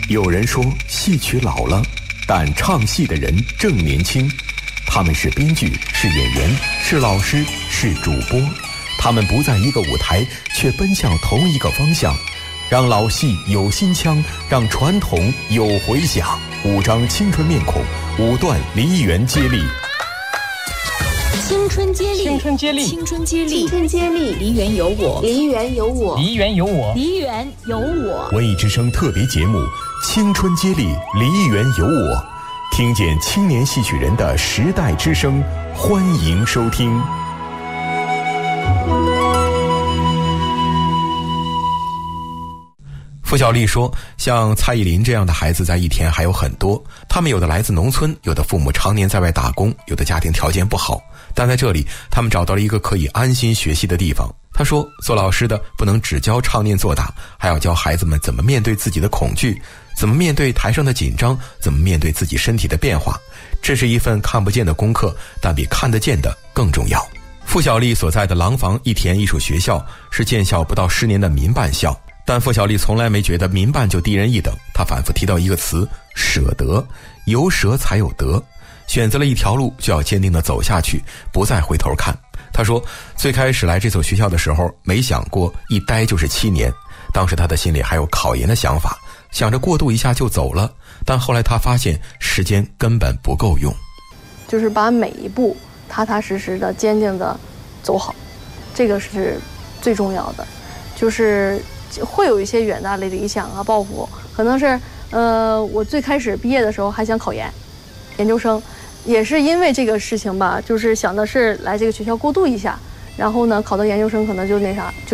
有人说戏曲老了，但唱戏的人正年轻。他们是编剧，是演员，是老师，是主播。他们不在一个舞台，却奔向同一个方向，让老戏有新腔，让传统有回响。5张青春面孔，5段梨园接力。 青春接力， 青春接力， 青春接力， 青春接力， 梨园有我， 梨园有我， 梨园有我， 梨园有我。 文艺之声特别节目《青春接力，梨园有我》，听见青年戏曲人的时代之声，欢迎收听。付小丽说，像蔡依林这样的孩子在一田还有很多，他们有的来自农村，有的父母常年在外打工，有的家庭条件不好，但在这里他们找到了一个可以安心学习的地方。他说，做老师的不能只教唱念做打，还要教孩子们怎么面对自己的恐惧，怎么面对台上的紧张，怎么面对自己身体的变化。这是一份看不见的功课，但比看得见的更重要。付小丽所在的廊坊一田艺术学校是建校不到10年的民办校，但付小丽从来没觉得民办就低人一等。她反复提到一个词，舍得，有舍才有得。选择了一条路，就要坚定地走下去，不再回头看。她说，最开始来这所学校的时候，没想过一待就是7年。当时她的心里还有考研的想法，想着过渡一下就走了。但后来她发现时间根本不够用， 就是把每一步踏踏实实的、坚定的走好，这个是最重要的。就是会有一些远大的理想啊、抱负，可能是我最开始毕业的时候还想考研究生，也是因为这个事情吧，就是想的是来这个学校过渡一下，然后呢考到研究生可能就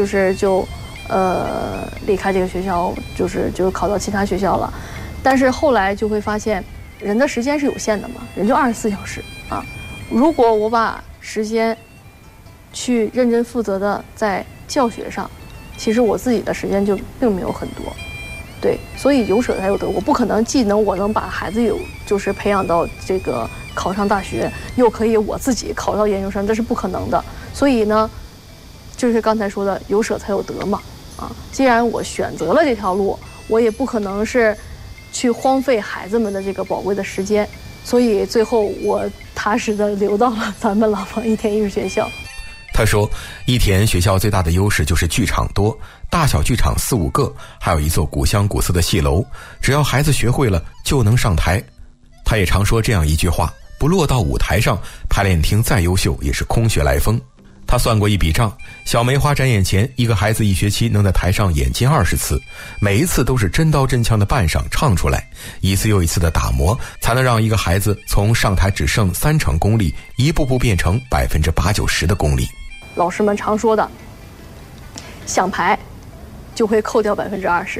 离开这个学校，就是考到其他学校了。但是后来就会发现，人的时间是有限的嘛，人就24小时啊。如果我把时间去认真负责的在教学上，其实我自己的时间就并没有很多。对，所以有舍才有得，我不可能既能我能把孩子就是培养到这个考上大学，又可以我自己考到研究生，这是不可能的。所以呢，就是刚才说的有舍才有得嘛。既然我选择了这条路，我也不可能是去荒废孩子们的这个宝贵的时间，所以最后我踏实的留到了咱们廊坊一田艺术学校。 他说，一田学校最大的优势就是剧场多，大小剧场4、5个，还有一座古香古色的戏楼，只要孩子学会了就能上台。他也常说这样一句话，不落到舞台上，排练厅再优秀也是空穴来风。他算过一笔账，小梅花展演前，一个孩子1学期能在台上演近20次，每一次都是真刀真枪的扮上唱出来，一次又一次的打磨，才能让一个孩子从上台只剩3成功力，一步步变成80%、90%的功力。 老师们常说的，想排就会扣掉20%，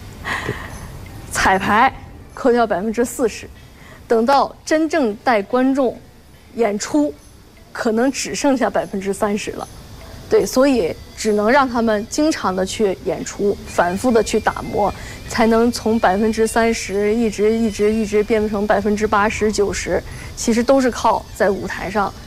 彩排扣掉40%，等到真正带观众演出，可能只剩下30%了。对，所以只能让他们经常的去演出，反复的去打磨，才能从30%一直变成80%、90%。其实都是靠在舞台上